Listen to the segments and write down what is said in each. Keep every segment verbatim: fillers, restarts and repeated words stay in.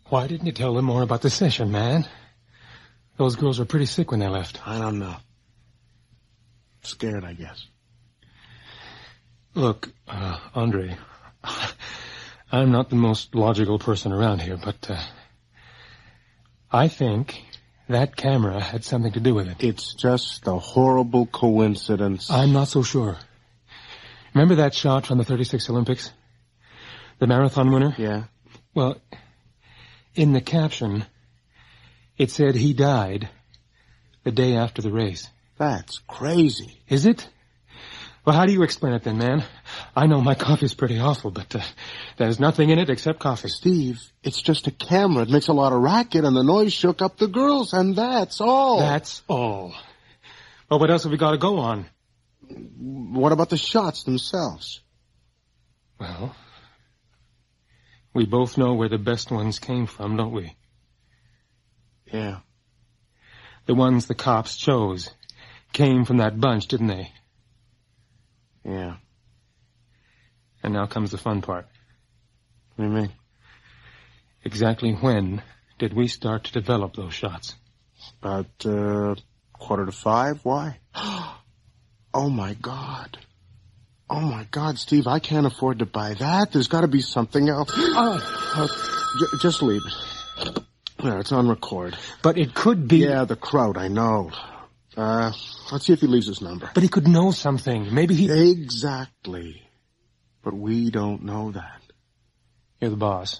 Why didn't you tell them more about the session, man? Those girls were pretty sick when they left. I don't know. Scared, I guess. Look, uh, Andre, I'm not the most logical person around here, but uh, I think that camera had something to do with it. It's just a horrible coincidence. I'm not so sure. Remember that shot from the thirty-six Olympics? The marathon winner? Yeah. Well, in the caption, it said he died the day after the race. That's crazy. Is it? Well, how do you explain it then, man? I know my coffee's pretty awful, but uh, there's nothing in it except coffee. Steve, it's just a camera. It makes a lot of racket, and the noise shook up the girls, and that's all. That's all. Well, what else have we got to go on? What about the shots themselves? Well, we both know where the best ones came from, don't we? Yeah. The ones the cops chose came from that bunch, didn't they? Yeah. And now comes the fun part. What do you mean? Exactly when did we start to develop those shots? About, uh, quarter to five. Why? Oh, my God. Oh, my God, Steve, I can't afford to buy that. There's got to be something else. Oh, oh j- just leave it. There, it's on record. But it could be... Yeah, the crowd, I know. Uh, let's see if he leaves his number. But he could know something. Maybe he... Exactly. But we don't know that. You're the boss.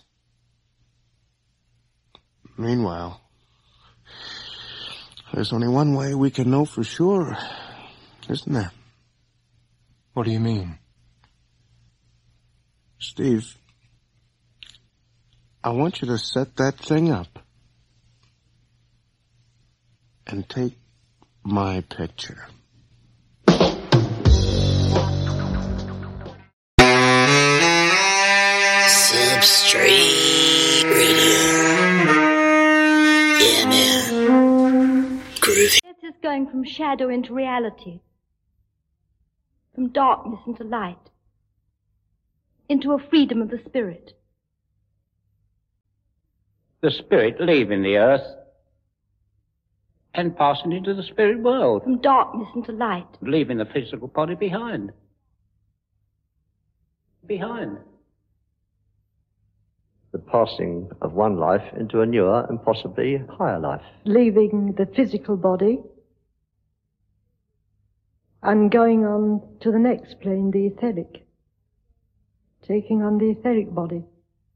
Meanwhile, there's only one way we can know for sure, isn't there? What do you mean? Steve, I want you to set that thing up and take my picture. Substrate Radio. Yeah, man. Groovy. Death is going from shadow into reality. From darkness into light. Into a freedom of the spirit. The spirit leaving the earth and passing into the spirit world. From darkness into light. Leaving the physical body behind. Behind. The passing of one life into a newer and possibly higher life. Leaving the physical body and going on to the next plane, the etheric. Taking on the etheric body.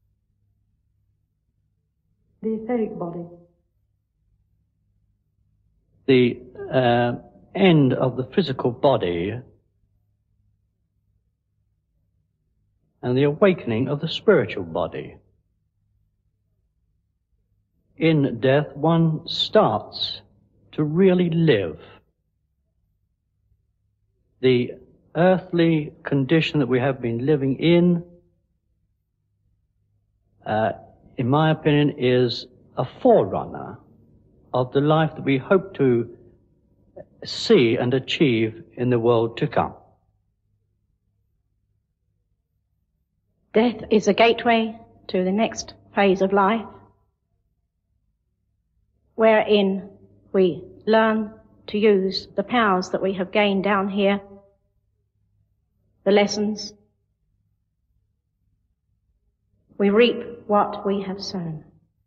The etheric body. The uh, end of the physical body and the awakening of the spiritual body. In death, one starts to really live. The earthly condition that we have been living in, uh, in my opinion, is a forerunner of the life that we hope to see and achieve in the world to come. Death is a gateway to the next phase of life, wherein we learn to use the powers that we have gained down here, the lessons. We reap what we have sown.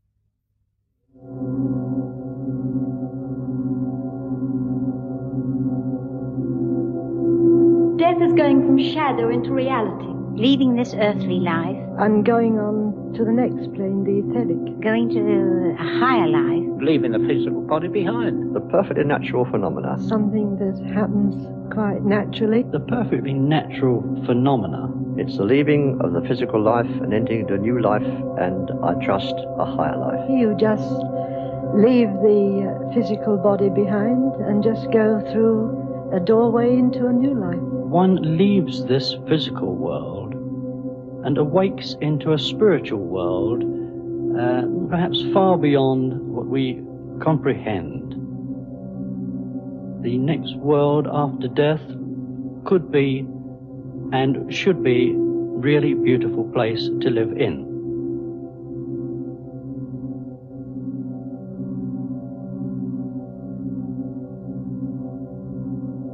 Death is going from shadow into reality. Leaving this earthly life. And going on to the next plane, the etheric. Going to a higher life. Leaving the physical body behind. The perfectly natural phenomena. Something that happens quite naturally. The perfectly natural phenomena. It's the leaving of the physical life and entering into a new life, and I trust a higher life. You just leave the physical body behind and just go through a doorway into a new life. One leaves this physical world and awakes into a spiritual world, uh, perhaps far beyond what we comprehend. The next world after death could be and should be a really beautiful place to live in.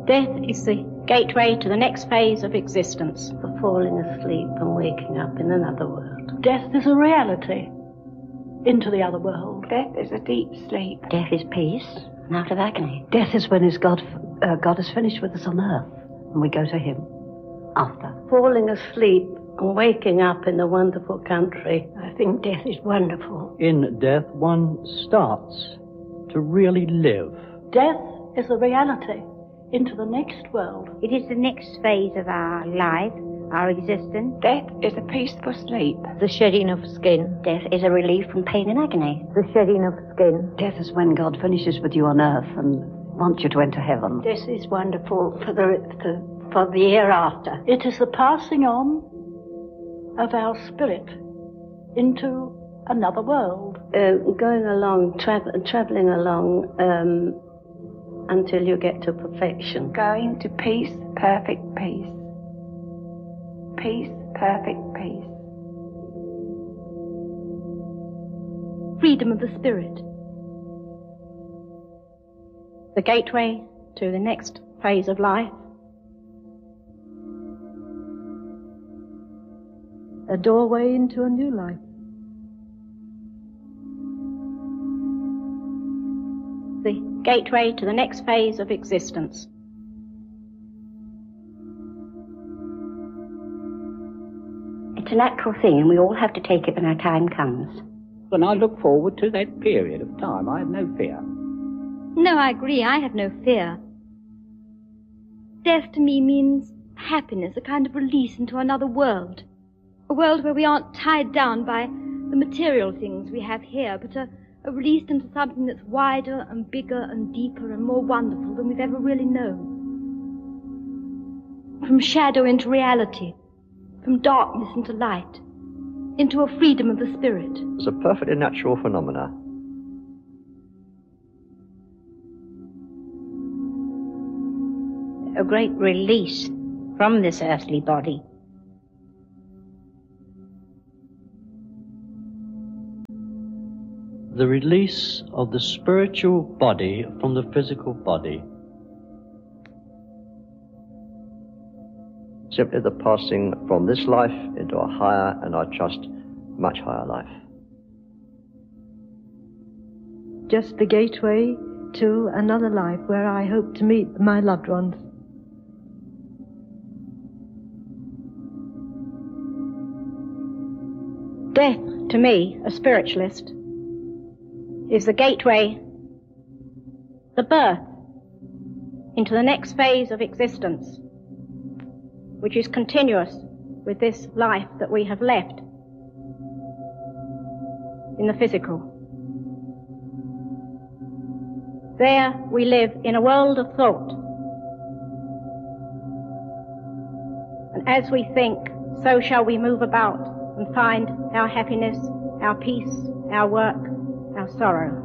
Death is the gateway to the next phase of existence. For falling asleep and waking up in another world. Death is a reality into the other world. Death is a deep sleep. Death is peace and out of agony. Death is when his God, uh, God has finished with us on earth and we go to him after. Falling asleep and waking up in a wonderful country. I think death is wonderful. In death, one starts to really live. Death is a reality into the next world. It is the next phase of our life, our existence. Death is a peaceful sleep. The shedding of skin. Death is a relief from pain and agony. The shedding of skin. Death is when God finishes with you on earth and wants you to enter heaven. This is wonderful for the, for, for the hereafter. It is the passing on of our spirit into another world. Uh, going along, tra- travelling along um, until you get to perfection. Going to peace, perfect peace. Peace, perfect peace. Freedom of the spirit. The gateway to the next phase of life. A doorway into a new life. The gateway to the next phase of existence. It's a natural thing, and we all have to take it when our time comes. When I look forward to that period of time, I have no fear. No, I agree. I have no fear. Death to me means happiness, a kind of release into another world. A world where we aren't tied down by the material things we have here, but a, a release into something that's wider and bigger and deeper and more wonderful than we've ever really known. From shadow into reality, from darkness into light, into a freedom of the spirit. It's a perfectly natural phenomena. A great release from this earthly body. The release of the spiritual body from the physical body. Simply the passing from this life into a higher and I trust much higher life. Just the gateway to another life where I hope to meet my loved ones. Death, to me, a spiritualist, is the gateway, the birth into the next phase of existence, which is continuous with this life that we have left in the physical. There we live in a world of thought. And as we think, so shall we move about and find our happiness, our peace, our work, our sorrow.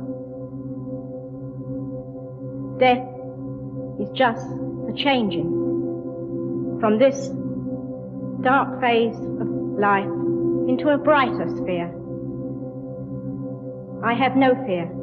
Death is just the changing from this dark phase of life into a brighter sphere. I have no fear.